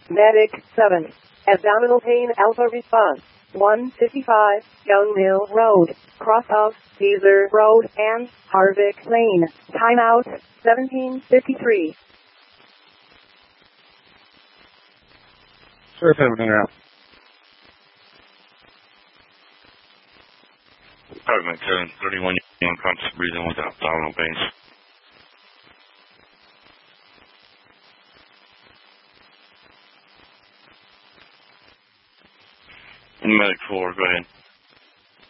Medic 7. Abdominal pain alpha response. 155 Young Mill Road, cross of Caesar Road and Harvick Lane. Timeout 17:53. Sure, everything out. Apartment 731 Young Conscious breathing without abdominal pains. Medic 4, go ahead.